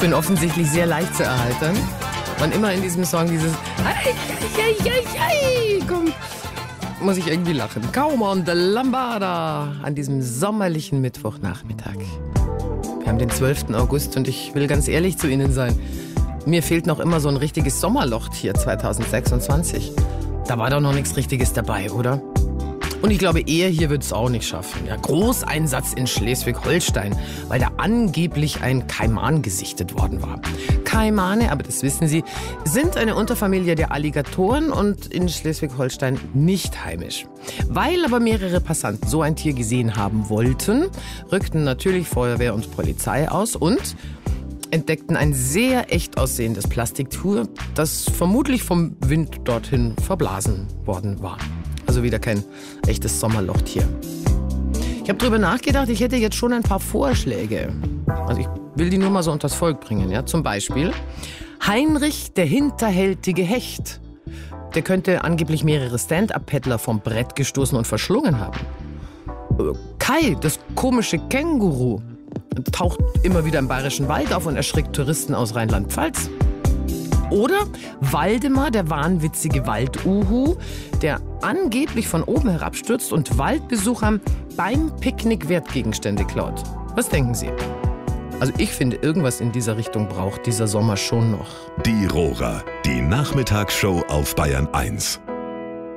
bin offensichtlich sehr leicht zu erheitern. Wann immer in diesem Song dieses kommt, muss ich irgendwie lachen. Kaum on the Lambada an diesem sommerlichen Mittwochnachmittag. Wir haben den 12. August und ich will ganz ehrlich zu Ihnen sein. Mir fehlt noch immer so ein richtiges Sommerloch hier 2026. Da war doch noch nichts Richtiges dabei, oder? Und ich glaube, er hier wird es auch nicht schaffen. Ja, Großeinsatz in Schleswig-Holstein, weil da angeblich ein Kaiman gesichtet worden war. Kaimane, aber das wissen Sie, sind eine Unterfamilie der Alligatoren und in Schleswig-Holstein nicht heimisch. Weil aber mehrere Passanten so ein Tier gesehen haben wollten, rückten natürlich Feuerwehr und Polizei aus und entdeckten ein sehr echt aussehendes Plastiktuch, das vermutlich vom Wind dorthin verblasen worden war. Also wieder kein echtes Sommerlochtier. Ich habe drüber nachgedacht, ich hätte jetzt schon ein paar Vorschläge. Also ich will die nur mal so unters Volk bringen. Ja? Zum Beispiel Heinrich, der hinterhältige Hecht. Der könnte angeblich mehrere Stand-Up-Paddler vom Brett gestoßen und verschlungen haben. Kai, das komische Känguru, taucht immer wieder im Bayerischen Wald auf und erschrickt Touristen aus Rheinland-Pfalz. Oder Waldemar, der wahnwitzige Walduhu, der angeblich von oben herabstürzt und Waldbesuchern beim Picknick Wertgegenstände klaut. Was denken Sie? Also ich finde, irgendwas in dieser Richtung braucht dieser Sommer schon noch. Die Rohrer, die Nachmittagsshow auf Bayern 1.